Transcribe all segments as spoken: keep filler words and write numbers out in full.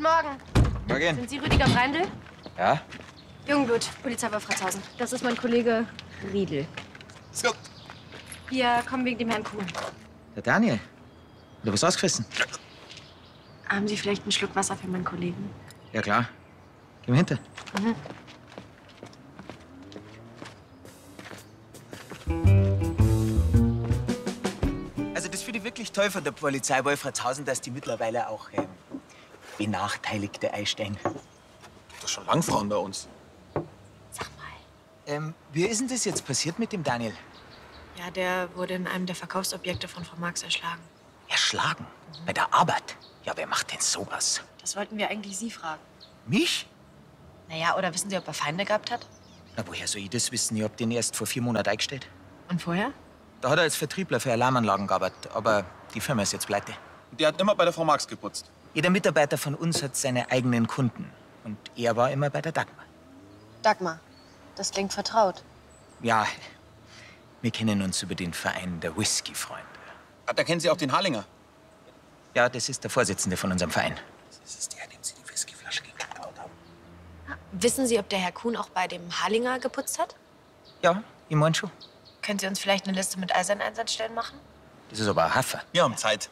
Morgen. Morgen. Sind Sie Rüdiger Breindl? Ja? Jungblut, Polizei Wolfratshausen. Das ist mein Kollege Riedel. So. Wir kommen wegen dem Herrn Kuhn. Der Daniel. Hat er was ausgefressen? Haben Sie vielleicht einen Schluck Wasser für meinen Kollegen? Ja, klar. Geh mal hinter. Mhm. Also das finde ich wirklich toll von der Polizei Wolfratshausen, dass die mittlerweile auch ähm, Benachteiligte einstellen. Das ist schon lang Frauen bei uns. Sag mal. Ähm, wie ist denn das jetzt passiert mit dem Daniel? Ja, der wurde in einem der Verkaufsobjekte von Frau Marx erschlagen. Erschlagen? Mhm. Bei der Arbeit? Ja, wer macht denn sowas? Das wollten wir eigentlich Sie fragen. Mich? Naja, oder wissen Sie, ob er Feinde gehabt hat? Na, woher soll ich das wissen? Ich hab den erst vor vier Monaten eingestellt. Und vorher? Da hat er als Vertriebler für Alarmanlagen gearbeitet, aber die Firma ist jetzt pleite. Der hat immer bei der Frau Marx geputzt. Jeder Mitarbeiter von uns hat seine eigenen Kunden. Und er war immer bei der Dagmar. Dagmar, das klingt vertraut. Ja, wir kennen uns über den Verein der Whisky-Freunde. Ah, da kennen Sie auch den Harlinger. Ja, das ist der Vorsitzende von unserem Verein. Das ist der, dem Sie die Whiskyflasche geklaut haben. Wissen Sie, ob der Herr Kuhn auch bei dem Harlinger geputzt hat? Ja, ich mein schon. Können Sie uns vielleicht eine Liste mit all seinen Einsatzstellen machen? Das ist aber ein Hafer. Wir haben Zeit.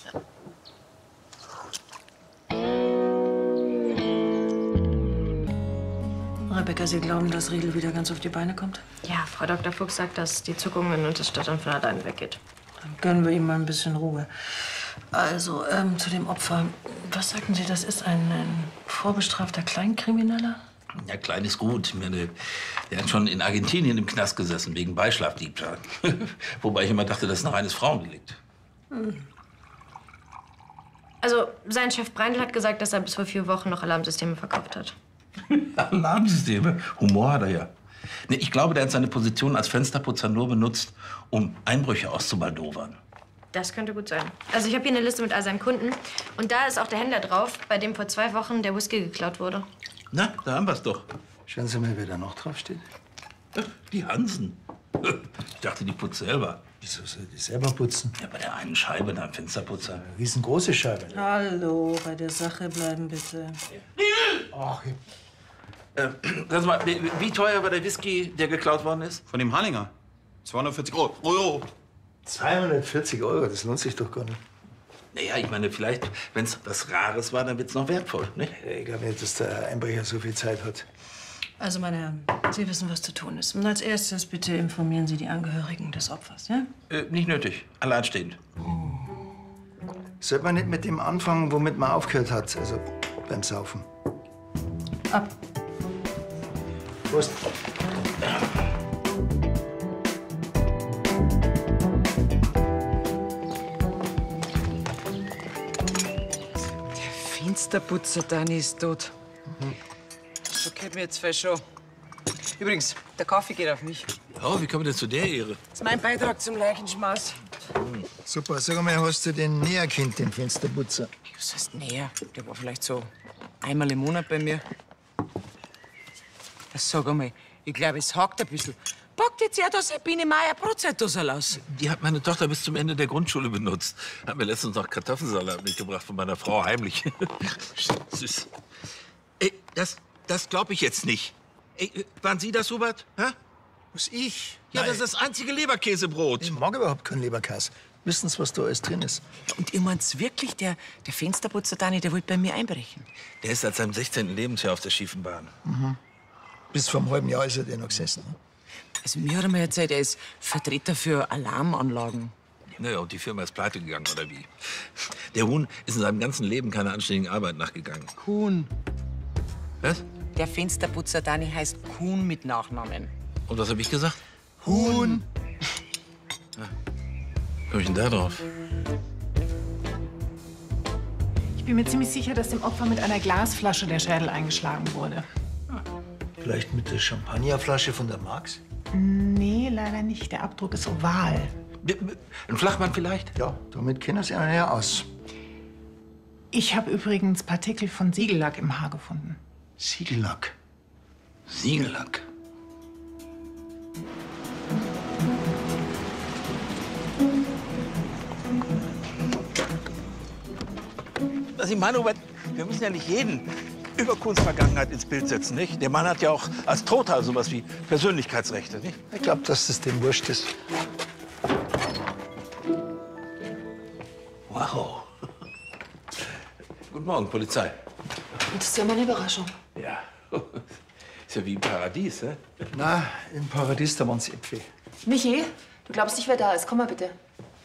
Rebecca, Sie glauben, dass Riedel wieder ganz auf die Beine kommt? Ja, Frau Doktor Fuchs sagt, dass die Zuckungen und das Stottern von allein weggeht. Dann gönnen wir ihm mal ein bisschen Ruhe. Also, ähm, zu dem Opfer. Was sagten Sie, das ist ein, ein vorbestrafter Kleinkrimineller? Ja, klein ist gut. Ich meine, der hat schon in Argentinien im Knast gesessen, wegen Beischlafdiebstahl. Wobei ich immer dachte, das ist ein reines Frauendelikt. Hm. Also, sein Chef Breindl hat gesagt, dass er bis vor vier Wochen noch Alarmsysteme verkauft hat. Alarmsysteme? Humor hat er ja. Nee, ich glaube, der hat seine Position als Fensterputzer nur benutzt, um Einbrüche auszubaldowern. Das könnte gut sein. Also, ich habe hier eine Liste mit all seinen Kunden. Und da ist auch der Händler drauf, bei dem vor zwei Wochen der Whisky geklaut wurde. Na, da haben wir's doch. Schauen Sie mal, wer da noch draufsteht. Die Hansen. Ich dachte, die putzt selber. Wieso soll die selber putzen? Ja, bei der einen Scheibe, da am Fensterputzer. Eine riesengroße Scheibe. Ne? Hallo, bei der Sache bleiben bitte. Ach, äh, sag mal, wie, wie teuer war der Whisky, der geklaut worden ist? Von dem Harlinger. zweihundertvierzig Euro. Euro. zweihundertvierzig Euro, das lohnt sich doch gar nicht. Naja, ich meine, vielleicht, wenn es was Rares war, dann wird's noch wertvoll, nicht? Ich glaube nicht, dass der Einbrecher so viel Zeit hat. Also, meine Herren, Sie wissen, was zu tun ist. Und als erstes bitte informieren Sie die Angehörigen des Opfers, ja? Äh, nicht nötig. Alleinstehend. Sollte man nicht mit dem anfangen, womit man aufgehört hat, also beim Saufen? Ab. Prost. Fensterputzer Dani ist tot. Mhm. So kennt mir jetzt voll schon. Übrigens, der Kaffee geht auf mich. Oh, wie kommen wir denn zu der Ehre? Das ist mein Beitrag zum Leichenschmaus. Mhm. Super, sag mal, hast du den näher kennt, den Fensterputzer? Was heißt näher? Der war vielleicht so einmal im Monat bei mir. Sag einmal, ich glaube, es hakt ein bisschen. Packt jetzt ja das Sabine Meier Brotzeit-Dosserl aus. Die hat meine Tochter bis zum Ende der Grundschule benutzt. Hat mir letztens noch Kartoffelsalat mitgebracht von meiner Frau heimlich. Süß. Ey, das, das glaube ich jetzt nicht. Ey, waren Sie das, Hubert? Hä? Was, ich? Ja, Nein. das ist das einzige Leberkäsebrot. Ich mag überhaupt keinen Leberkäse. Wissen Sie, was da alles drin ist? Und ihr meint's wirklich, der, der Fensterputzer Dani, der wollte bei mir einbrechen? Der ist seit seinem sechzehnten Lebensjahr auf der schiefen Bahn. Mhm. Bis vor einem halben Jahr ist er der noch gesessen. Ne? Also mir hat er mal erzählt, er ist Vertreter für Alarmanlagen. Naja, und die Firma ist pleite gegangen, oder wie? Der Huhn ist in seinem ganzen Leben keiner anständigen Arbeit nachgegangen. Kuhn. Was? Der Fensterputzer Dani heißt Kuhn mit Nachnamen. Und was habe ich gesagt? Huhn. Ja. Komm ich denn da drauf? Ich bin mir ziemlich sicher, dass dem Opfer mit einer Glasflasche der Schädel eingeschlagen wurde. Vielleicht mit der Champagnerflasche von der Marx? Nee, leider nicht. Der Abdruck ist oval. Ein Flachmann vielleicht? Ja, damit kennen Sie einen ja aus. Ich habe übrigens Partikel von Siegellack im Haar gefunden. Siegellack? Siegellack? Was ich meine, Robert, Wir müssen ja nicht jeden über Kuhns Vergangenheit ins Bild setzen, nicht? Der Mann hat ja auch als Toter sowas wie Persönlichkeitsrechte, nicht? Ich glaube, dass das dem wurscht ist. Wow. Guten Morgen, Polizei. Das ist ja mal eine Überraschung. Ja. Ist ja wie im Paradies, ne? Na, im Paradies, da waren's Äpfel. Michi, du glaubst nicht, wer da ist. Komm mal bitte.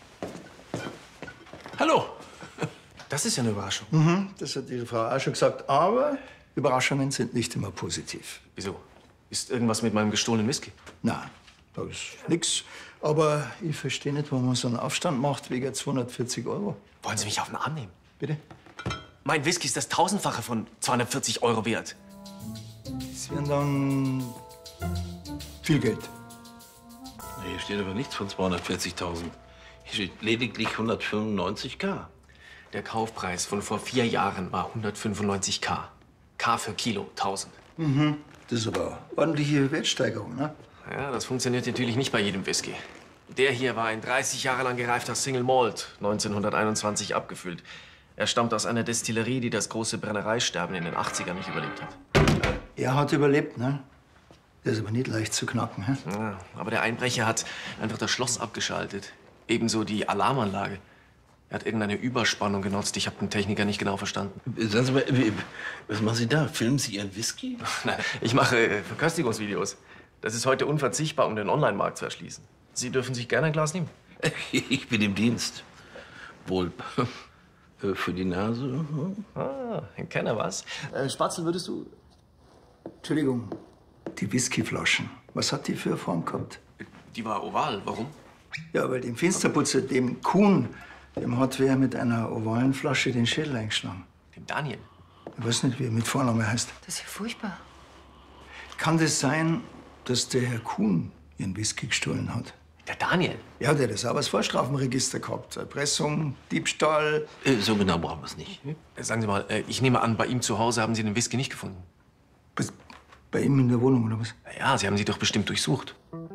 Hallo. Das ist ja eine Überraschung. Mhm, das hat Ihre Frau auch schon gesagt. Aber Überraschungen sind nicht immer positiv. Wieso? Ist irgendwas mit meinem gestohlenen Whisky? Nein, da ist nix. Aber ich verstehe nicht, warum man so einen Aufstand macht wegen zweihundertvierzig Euro. Wollen Sie mich auf den Arm nehmen? Bitte? Mein Whisky ist das Tausendfache von zweihundertvierzig Euro wert. Das wären dann viel Geld. Hier steht aber nichts von zweihundertvierzigtausend. Hier steht lediglich hundertfünfundneunzig K. Der Kaufpreis von vor vier Jahren war hundertfünfundneunzig K. K für Kilo, tausend. Mhm. Das ist aber eine ordentliche Wertsteigerung, ne? Ja, das funktioniert natürlich nicht bei jedem Whisky. Der hier war ein dreißig Jahre lang gereifter Single Malt, neunzehnhunderteinundzwanzig abgefüllt. Er stammt aus einer Destillerie, die das große Brennereisterben in den achtzigern nicht überlebt hat. Er hat überlebt, ne? Der ist aber nicht leicht zu knacken, hä? Ja, aber der Einbrecher hat einfach das Schloss abgeschaltet. Ebenso die Alarmanlage. Er hat irgendeine Überspannung genutzt. Ich habe den Techniker nicht genau verstanden. Sagen Sie mal, was machen Sie da? Filmen Sie Ihren Whisky? Nein, ich mache äh, Verköstigungsvideos. Das ist heute unverzichtbar, um den Online-Markt zu erschließen. Sie dürfen sich gerne ein Glas nehmen. Ich bin im Dienst. Wohl für die Nase. Ah, ein Kenner was? Äh, Spatzel, würdest du... Entschuldigung, die Whiskyflaschen. Was hat die für eine Form gehabt? Die war oval. Warum? Ja, weil dem Fensterputzer, dem Kuhn, dem hat wer mit einer ovalen Flasche den Schädel eingeschlagen. Dem Daniel? Ich weiß nicht, wie er mit Vorname heißt. Das ist ja furchtbar. Kann das sein, dass der Herr Kuhn ihren Whisky gestohlen hat? Der Daniel? Ja, der hat das auch als Vorstrafenregister gehabt. Erpressung, Diebstahl. Äh, so genau brauchen wir es nicht. Hm? Sagen Sie mal, äh, ich nehme an, bei ihm zu Hause haben Sie den Whisky nicht gefunden. Was, bei ihm in der Wohnung, oder was? Na ja, Sie haben sie doch bestimmt durchsucht.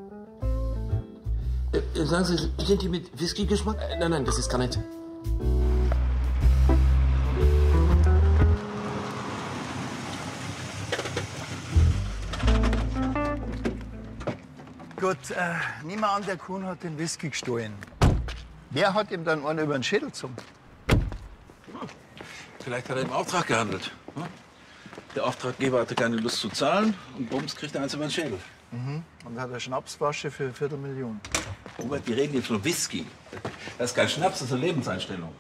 Äh, sagen Sie, sind die mit Whisky-Geschmack? Äh, nein, nein, das ist gar nicht. Gut, äh, nehmen wir an, der Kuhn hat den Whisky gestohlen. Wer hat ihm dann einen über den Schädel gezogen? Vielleicht hat er im Auftrag gehandelt. Der Auftraggeber hatte keine Lust zu zahlen und bums kriegt er eins über den Schädel. Mhm. Und hat eine Schnapsflasche für eine Viertelmillion. Robert, wir reden jetzt von Whisky. Das ist kein Schnaps, das ist eine Lebenseinstellung.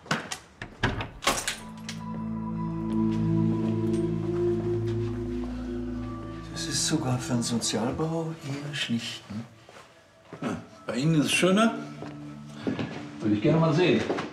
Das ist sogar für einen Sozialbau eher schlicht. Ne? Ja, bei Ihnen ist es schöner. Würde ich gerne mal sehen.